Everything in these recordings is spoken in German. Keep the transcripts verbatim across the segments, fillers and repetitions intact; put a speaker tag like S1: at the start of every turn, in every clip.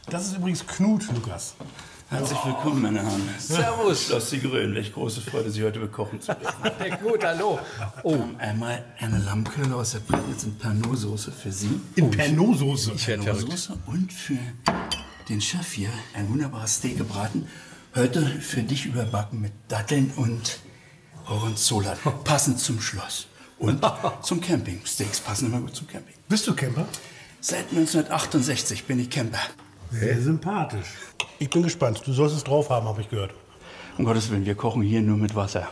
S1: Das ist übrigens Knut, Lukas.
S2: Herzlich willkommen, meine Herren. Servus, Schloss Sigrön. Welch große Freude, Sie heute bekochen zu dürfen.
S3: Gut, hallo.
S2: Oh, einmal eine Lammkeule aus der Prägnitz in Pernod-Soße für Sie.
S1: In Pernod-Soße.
S2: Ich werde Pernod-Soße. Und für den Chef hier ein wunderbares Steak gebraten. Heute für dich überbacken mit Datteln und Gorgonzola. Passend zum Schloss. Und zum Camping. Steaks passen immer gut zum Camping.
S1: Bist du Camper?
S2: Seit neunzehnhundertachtundsechzig bin ich Camper.
S1: Sehr sympathisch. Ich bin gespannt. Du sollst es drauf haben, habe ich gehört.
S2: Um Gottes Willen, wir kochen hier nur mit Wasser.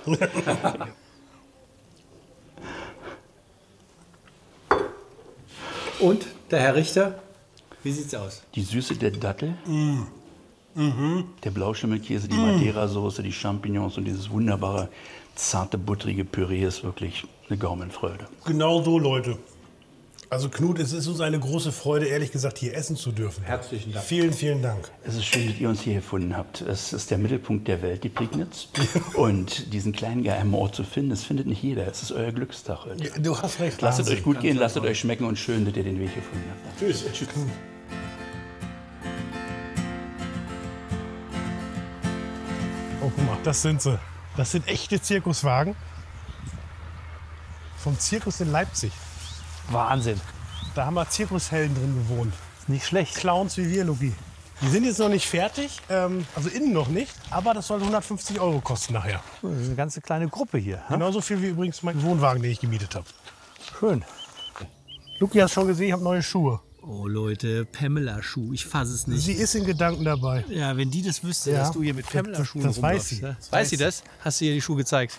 S3: Und, der Herr Richter, wie sieht's aus?
S2: Die Süße der Dattel, mm. mhm. der Blauschimmelkäse, die mm. Madeira-Soße, die Champignons und dieses wunderbare, zarte, buttrige Püree ist wirklich eine Gaumenfreude.
S1: Genau so, Leute. Also Knut, es ist uns eine große Freude, ehrlich gesagt, hier essen zu dürfen.
S3: Herzlichen Dank.
S1: Vielen, vielen Dank.
S2: Es ist schön, dass ihr uns hier gefunden habt. Es ist der Mittelpunkt der Welt, die Prignitz. Und diesen kleinen geheimen Ort zu finden, das findet nicht jeder. Es ist euer Glückstag.
S1: Ja, du hast recht.
S2: Lasst es
S1: Wahnsinn.
S2: euch gut gehen, lasst es euch schmecken und schön, dass ihr den Weg gefunden habt.
S1: Tschüss. Tschüss. Oh, guck mal, das sind sie. Das sind echte Zirkuswagen. Vom Zirkus in Leipzig.
S3: Wahnsinn.
S1: Da haben wir Zirkushelden drin gewohnt.
S3: Ist nicht schlecht.
S1: Clowns wie wir, Luki. Die sind jetzt noch nicht fertig, ähm, also innen noch nicht, aber das soll hundertfünfzig Euro kosten nachher.
S3: Das ist eine ganze kleine Gruppe hier. Hm?
S1: Genauso viel wie übrigens mein Wohnwagen, den ich gemietet habe.
S3: Schön.
S1: Luki, hast schon gesehen, ich habe neue Schuhe.
S4: Oh Leute, Pamela-Schuh, ich fasse es nicht.
S1: Sie ist in Gedanken dabei.
S4: Ja, wenn die das wüsste,
S1: Ja.
S4: dass du hier mit Pamela-Schuhen
S1: Das- das weiß
S4: rumläufst,
S1: sie.
S4: ja?
S1: Das
S4: Weiß sie das? Hast du ihr die Schuhe gezeigt?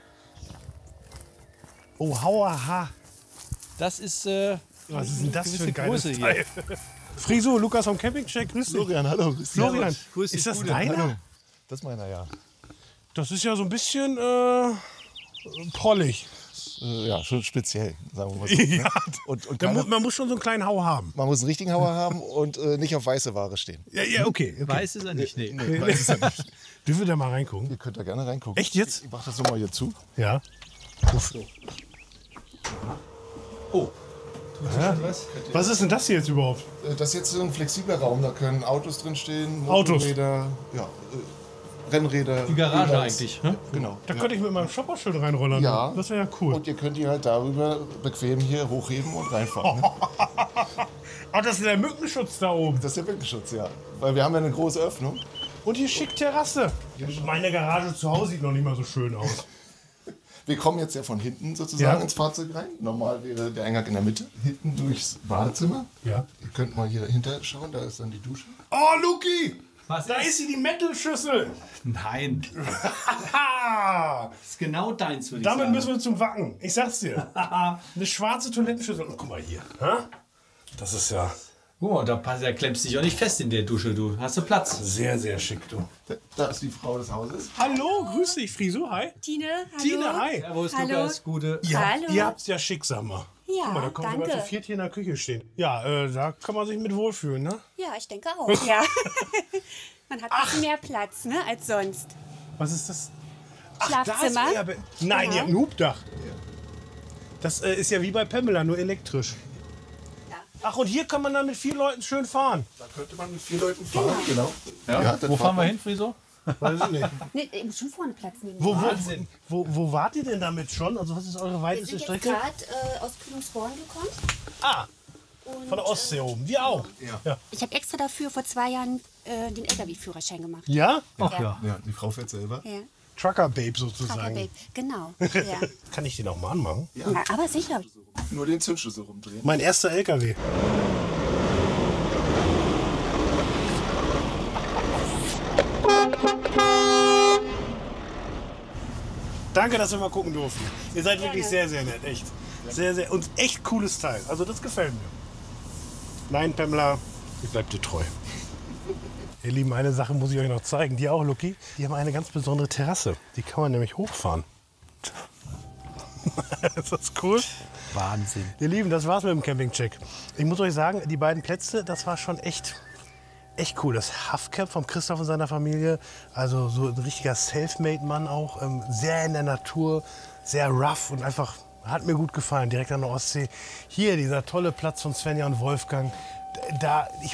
S1: Oh, hauaha.
S4: Das ist, äh,
S1: Was ist denn das für
S4: gewisse
S1: ein geiles
S4: Größe
S1: Teil? Friso, Lukas vom Campingcheck, grüß dich.
S5: Florian, hallo. grüß dich.
S1: Florian,
S4: Grüß dich,
S1: ist das
S4: Gute.
S1: deiner?
S5: Hallo. Das ist meiner, ja.
S1: Das ist ja so ein bisschen äh, prollig.
S5: Äh, ja, schon speziell, sagen wir mal so.
S1: Ja,
S5: Und, und
S1: da
S5: keine,
S1: mu man muss schon so einen kleinen Hau haben.
S5: man muss einen richtigen Hauer haben und äh, nicht auf weiße Ware stehen.
S1: Ja, ja, okay. okay.
S4: weiß ist er nicht. Nee.
S5: Nee, weiß es ja nicht.
S1: Dürfen wir da mal reingucken?
S5: Ihr könnt da gerne reingucken.
S1: Echt jetzt?
S5: Ich mach das so mal hier zu.
S1: Ja.
S4: Oh.
S1: Ja. Was ist denn das hier jetzt überhaupt?
S5: Äh, Das ist jetzt so ein flexibler Raum, da können Autos drin stehen,
S1: Autos.
S5: Motorräder, ja, äh, Rennräder.
S4: Die Garage
S5: E-Bikes.
S4: eigentlich, ne?
S5: Genau.
S1: Da
S5: ja.
S1: könnte ich mit meinem Shopperschild reinrollern.
S5: Ja.
S1: Das wäre ja cool.
S5: Und ihr könnt die halt darüber bequem hier hochheben und reinfahren. Ne?
S1: Ach, das ist der Mückenschutz da oben.
S5: Das ist der Windschutz, ja. Weil wir haben ja eine große Öffnung.
S1: Und hier schick Terrasse. Meine Garage zu Hause sieht noch nicht mal so schön aus.
S5: Wir kommen jetzt ja von hinten sozusagen
S1: Ja.
S5: ins Fahrzeug rein. Normal wäre der Eingang in der Mitte. Hinten durchs Badezimmer.
S1: Ja.
S5: Ihr könnt mal hier dahinter schauen, da ist dann die Dusche.
S1: Oh, Luki!
S4: Was
S1: Da ist sie, die Metal-Schüssel.
S4: Nein.
S1: Ha!
S4: Das ist genau deins, würde ich
S1: Damit
S4: sagen.
S1: müssen wir zum Wacken. Ich sag's dir. Eine schwarze Toilettenschüssel. Und guck mal hier. Ha? Das ist ja
S4: Guck mal, da, passt, da klemmst du dich auch nicht fest in der Dusche, du. Hast du Platz?
S1: sehr, sehr schick, du.
S5: Da, da ist die Frau des Hauses.
S1: Hallo, grüß dich, Friso. Hi.
S6: Tine, hallo.
S1: Tine, hi.
S4: Servus,
S6: Hallo.
S4: Lukas, Gute.
S1: Ihr, habt,
S6: Hallo.
S1: ihr habt's ja schick, sag mal.
S6: Ja,
S1: Guck mal, da kommen wir
S6: danke.
S1: zu viert hier in der Küche stehen. Ja, äh, da kann man sich mit wohlfühlen, ne?
S6: Ja, ich denke auch. Ja. Man hat ein bisschen mehr Platz, ne, als sonst.
S1: Was ist das?
S6: Schlafzimmer.
S1: Da ist euer Bett. Nein,
S6: Ja.
S1: ihr habt ein Hubdach. Das äh, ist ja wie bei Pamela, nur elektrisch.
S6: Ja.
S1: Ach, und hier kann man dann mit vier Leuten schön fahren.
S5: Da könnte man mit vier Leuten fahren. Genau. Ja, dann
S4: Wo fahren wir
S5: man-
S4: hin, Friso?
S1: Weiß ich nicht.
S6: Nee, ich muss schon vorne Platz nehmen.
S1: Wo, wo,
S4: Wahnsinn.
S1: wo, wo wart ihr denn damit schon? Also was ist eure
S6: Wir
S1: weiteste
S6: sind jetzt
S1: Strecke?
S6: gerade äh, aus Kühlungsborn gekommen.
S1: Ah,
S6: Und,
S1: von der Ostsee oben. Wir auch.
S5: Ja.
S1: Ja?
S6: Ich habe extra dafür vor zwei Jahren äh, den L K W-Führerschein gemacht.
S1: Ja?
S4: Ach ja.
S5: Ja, die Frau fährt selber.
S6: Ja.
S1: Trucker-Babe
S6: Trucker
S1: sozusagen.
S6: Babe. Genau. Ja.
S1: Kann ich den auch mal anmachen?
S6: Ja, aber sicher.
S5: Nur den Zündschlüssel rumdrehen.
S1: Mein erster L K W. Danke, dass wir mal gucken durften. Ihr seid wirklich sehr, sehr nett, echt. Sehr, sehr, und echt cooles Teil. Also das gefällt mir. Nein, Pamela, ich bleib dir treu. Ihr Lieben, eine Sache muss ich euch noch zeigen. Die auch, Lucky. Die haben eine ganz besondere Terrasse. Die kann man nämlich hochfahren. Ist das cool?
S4: Wahnsinn.
S1: Ihr Lieben, das war's mit dem Campingcheck. Ich muss euch sagen, die beiden Plätze, das war schon echt, echt cool. Das Huffcamp vom Christoph und seiner Familie, also so ein richtiger Selfmade-Mann auch, ähm, sehr in der Natur, sehr rough und einfach, hat mir gut gefallen, direkt an der Ostsee. Hier dieser tolle Platz von Svenja und Wolfgang, da, ich